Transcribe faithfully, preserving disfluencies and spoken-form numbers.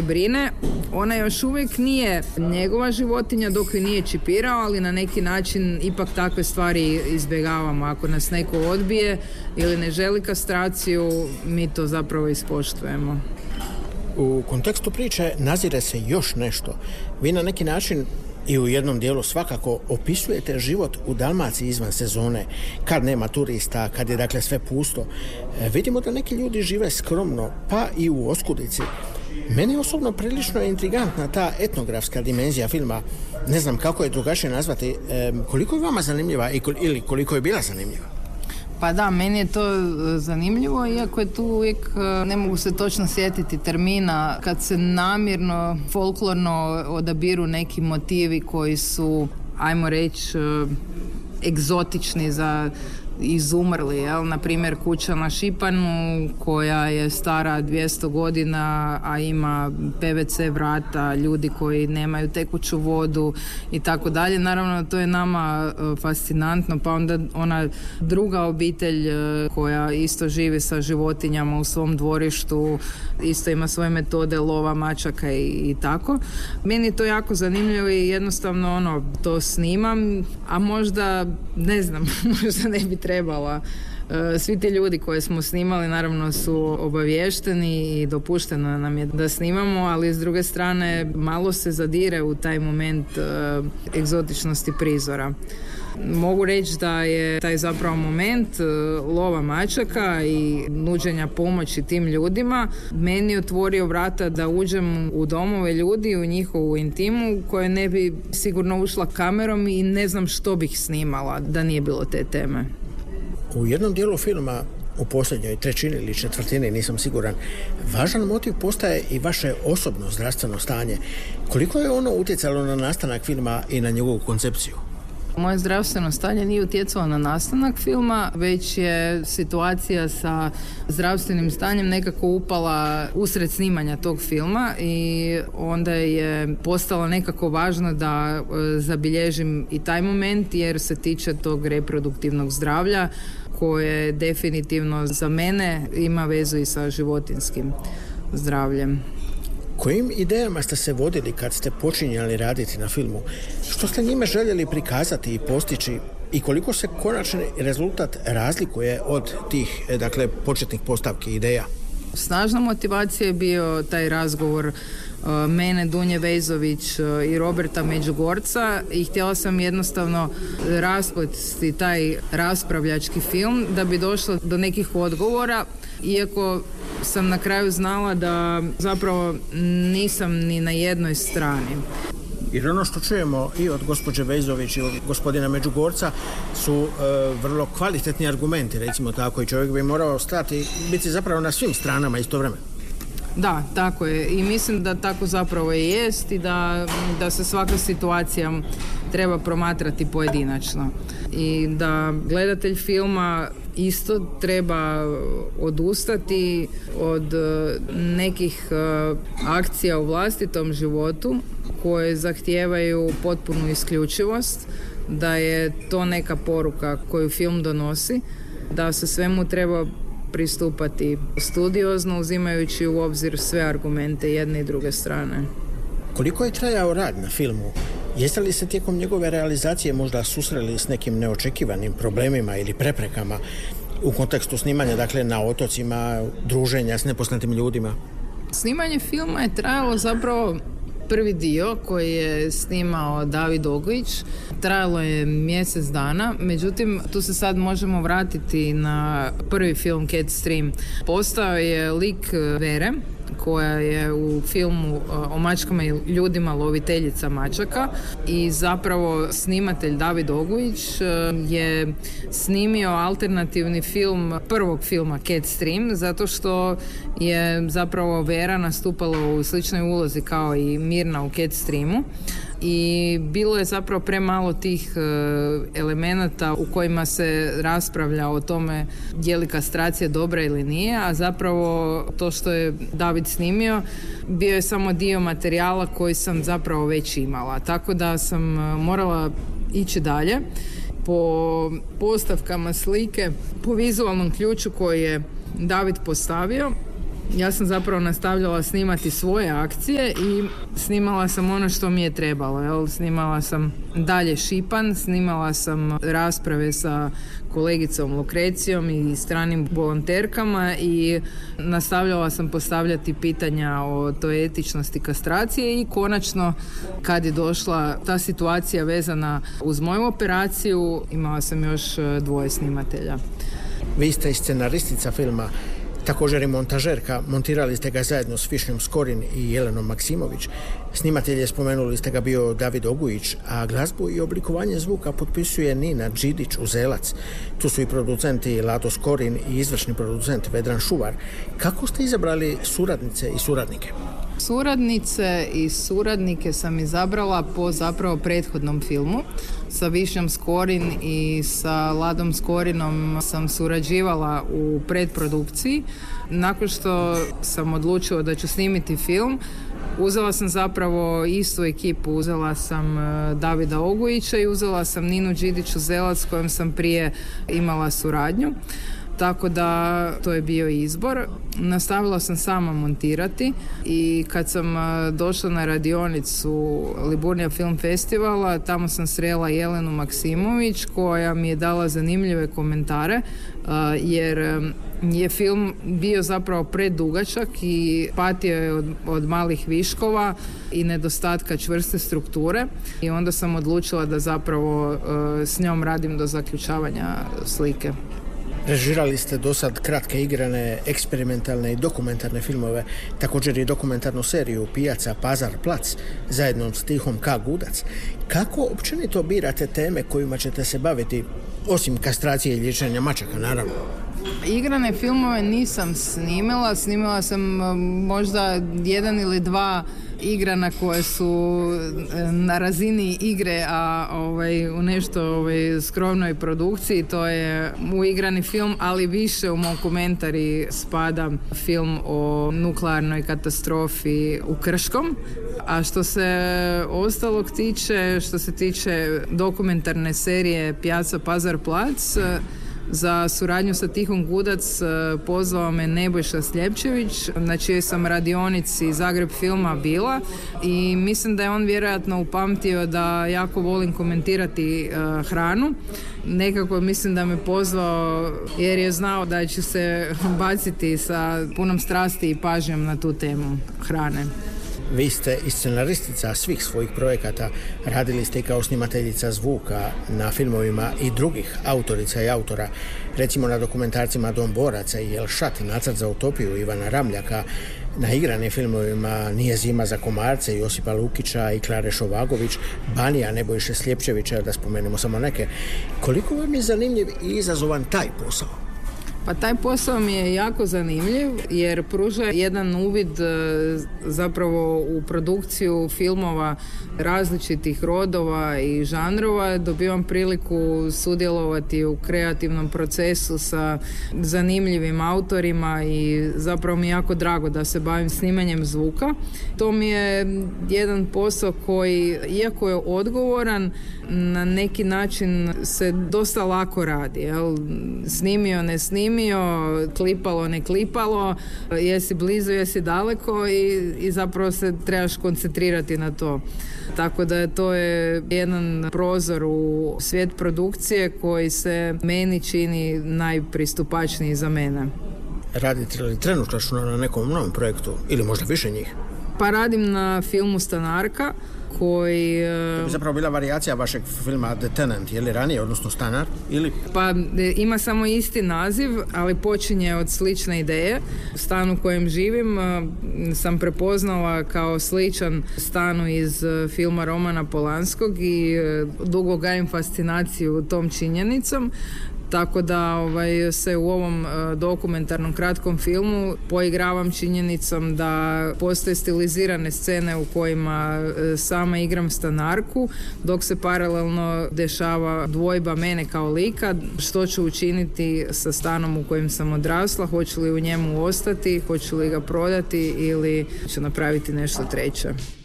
brine. Ona još uvijek nije njegova životinja dok ju nije čipirao, ali na neki način ipak takve stvari izbjegavamo. Ako nas neko odbije ili ne želi kastraciju, mi to zapravo ispoštujemo. U kontekstu priče nazire se još nešto. Vi na neki način i u jednom dijelu svakako opisujete život u Dalmaciji izvan sezone, kad nema turista, kad je dakle sve pusto. E, vidimo da neki ljudi žive skromno, pa i u oskudici. Meni osobno prilično je intrigantna ta etnografska dimenzija filma. Ne znam kako je drugačije nazvati. E, koliko je vama zanimljiva ili koliko je bila zanimljiva? Pa da, meni je to zanimljivo, iako je tu uvijek, ne mogu se točno sjetiti termina, kad se namjerno, folklorno odabiru neki motivi koji su, ajmo reći, egzotični za izumrli, jel? Na primjer kuća na Šipanu koja je stara dvjesto godina, a ima P V C vrata, ljudi koji nemaju tekuću vodu i tako dalje. Naravno to je nama fascinantno, pa onda ona druga obitelj koja isto živi sa životinjama u svom dvorištu, isto ima svoje metode lova mačaka i, i tako. Meni je to jako zanimljivo i jednostavno ono, to snimam, a možda, ne znam, možda ne bi trebala. Svi ti ljudi koje smo snimali naravno su obaviješteni i dopušteno nam je da snimamo, ali s druge strane malo se zadire u taj moment uh, egzotičnosti prizora. Mogu reći da je taj zapravo moment uh, lova mačaka i nuđenja pomoći tim ljudima meni otvorio vrata da uđem u domove ljudi, u njihovu intimu u koje ne bi sigurno ušla kamerom i ne znam što bih snimala da nije bilo te teme. U jednom dijelu filma, u posljednjoj trećini ili četvrtini, nisam siguran, važan motiv postaje i vaše osobno zdravstveno stanje. Koliko je ono utjecalo na nastanak filma i na njegovu koncepciju? Moje zdravstveno stanje nije utjecalo na nastanak filma, već je situacija sa zdravstvenim stanjem nekako upala usred snimanja tog filma i onda je postalo nekako važno da zabilježim i taj moment jer se tiče tog reproduktivnog zdravlja koje definitivno za mene ima vezu i sa životinjskim zdravljem. Kojim idejama ste se vodili kad ste počinjali raditi na filmu? Što ste njime željeli prikazati i postići i koliko se konačni rezultat razlikuje od tih, dakle, početnih postavki ideja? Snažna motivacija je bio taj razgovor uh, mene, Dunje Vezović uh, i Roberta Međugorca i htjela sam jednostavno rasplesti taj raspravljački film da bi došlo do nekih odgovora, iako sam na kraju znala da zapravo nisam ni na jednoj strani. Jer ono što čujemo i od gospođe Vezović i od gospodina Međugorca su e, vrlo kvalitetni argumenti, recimo tako, i čovjek bi morao stati, biti zapravo na svim stranama istovremeno. Da, tako je. I mislim da tako zapravo i jest i da, da se svaka situacija treba promatrati pojedinačno. I da gledatelj filma isto treba odustati od nekih akcija u vlastitom životu koje zahtijevaju potpunu isključivost, da je to neka poruka koju film donosi, da se svemu treba pristupati studiozno, uzimajući u obzir sve argumente jedne i druge strane. Koliko je trajao rad na filmu? Jeste li se tijekom njegove realizacije možda susreli s nekim neočekivanim problemima ili preprekama u kontekstu snimanja, dakle, na otocima, druženja s nepoznatim ljudima? Snimanje filma je trajalo zapravo prvi dio koji je snimao David Ogojić. Trajalo je mjesec dana, međutim tu se sad možemo vratiti na prvi film Catstream. Postao je lik Vere, koja je u filmu o mačkama i ljudima loviteljica mačaka i zapravo snimatelj David Ogojić je snimio alternativni film prvog filma Catstream zato što je zapravo Vera nastupala u sličnoj ulozi kao i Mirna u Catstreamu i bilo je zapravo premalo tih elemenata u kojima se raspravlja o tome je li kastracija dobra ili nije, a zapravo to što je David snimio bio je samo dio materijala koji sam zapravo već imala, tako da sam morala ići dalje po postavkama slike, po vizualnom ključu koji je David postavio. Ja sam zapravo nastavljala snimati svoje akcije i snimala sam ono što mi je trebalo. Jel? Snimala sam dalje Šipan, snimala sam rasprave sa kolegicom Lukrecijom i stranim volonterkama i nastavljala sam postavljati pitanja o toj etičnosti kastracije i konačno kad je došla ta situacija vezana uz moju operaciju, imala sam još dvoje snimatelja. Vi ste i scenaristica filma, također i montažerka, montirali ste ga zajedno s Višnjom Skorin i Jelenom Maksimović. Snimatelje spomenuli ste ga bio David Ogujić, a glazbu i oblikovanje zvuka potpisuje Nina Đidić-Uzelac. Tu su i producenti Lado Skorin i izvršni producent Vedran Šuvar. Kako ste izabrali suradnice i suradnike? Suradnice i suradnike sam izabrala po zapravo prethodnom filmu. Sa Višnjom Skorin i sa Ladom Skorinom sam surađivala u predprodukciji. Nakon što sam odlučila da ću snimiti film, uzela sam zapravo istu ekipu. Uzela sam Davida Ogujića i uzela sam Ninu Đidić-Uzelac s kojom sam prije imala suradnju. Tako da to je bio izbor. Nastavila sam sama montirati i kad sam došla na radionicu Liburnija Film Festivala, tamo sam srela Jelenu Maksimović koja mi je dala zanimljive komentare jer je film bio zapravo predugačak i patio je od, od malih viškova i nedostatka čvrste strukture i onda sam odlučila da zapravo s njom radim do zaključavanja slike. Režirali ste do sad kratke igrane, eksperimentalne i dokumentarne filmove, također i dokumentarnu seriju Pijaca, Pazar, Plac, zajedno s Tihom K. Gudac. Kako općenito birate teme kojima ćete se baviti, osim kastracije i liječenja mačaka, naravno? Igrane filmove nisam snimila, snimila sam možda jedan ili dva igrana koje su na razini igre, a ovaj, u nešto ovaj, skromnoj produkciji. To je uigrani film, ali više u mom komentari spada film o nuklearnoj katastrofi u Krškom. A što se ostalog tiče, što se tiče dokumentarne serije Pijaca, Pazar, Plac, za suradnju sa Tihom Gudac pozvao me Nebojša Sljepčević, na čijoj sam radionici Zagreb filma bila i mislim da je on vjerojatno upamtio da jako volim komentirati uh, hranu. Nekako mislim da me pozvao jer je znao da će se baciti sa punom strasti i pažnjom na tu temu hrane. Vi ste i scenaristica svih svojih projekata, radili ste i kao snimateljica zvuka na filmovima i drugih autorica i autora, recimo na dokumentarcima Dom boraca i El Šat, Nacrt za utopiju Ivana Ramljaka, na igranim filmovima Nije zima za komarce Josipa Lukića i Klare Šovagović, Banija Nebojše Sljepčevića, da spomenemo samo neke. Koliko vam je zanimljiv i izazovan taj posao? Pa taj posao mi je jako zanimljiv jer pruža jedan uvid zapravo u produkciju filmova različitih rodova i žanrova. Dobivam priliku sudjelovati u kreativnom procesu sa zanimljivim autorima i zapravo mi je jako drago da se bavim snimanjem zvuka. To mi je jedan posao koji, iako je odgovoran, na neki način se dosta lako radi. Jel? Snimio, ne snimio, klipalo, ne klipalo, jesi blizu, jesi daleko i, i zapravo se trebaš koncentrirati na to. Tako da to je jedan prozor u svijet produkcije koji se meni čini najpristupačniji za mene. Radite li trenutačno na nekom novom projektu ili možda više njih? Pa radim na filmu Stanarka koji... To bi zapravo bila varijacija vašeg filma The Tenant, je li ranije, odnosno Stanar, ili? Pa ima samo isti naziv, ali počinje od slične ideje. Stan u kojem živim sam prepoznala kao sličan stanu iz filma Romana Polanskog i dugo gajim fascinaciju tom činjenicom. Tako da ovaj, se u ovom uh, dokumentarnom kratkom filmu poigravam činjenicom da postoje stilizirane scene u kojima uh, sama igram stanarku, dok se paralelno dešava dvojba mene kao lika, što ću učiniti sa stanom u kojem sam odrasla, hoću li u njemu ostati, hoću li ga prodati ili ću napraviti nešto treće.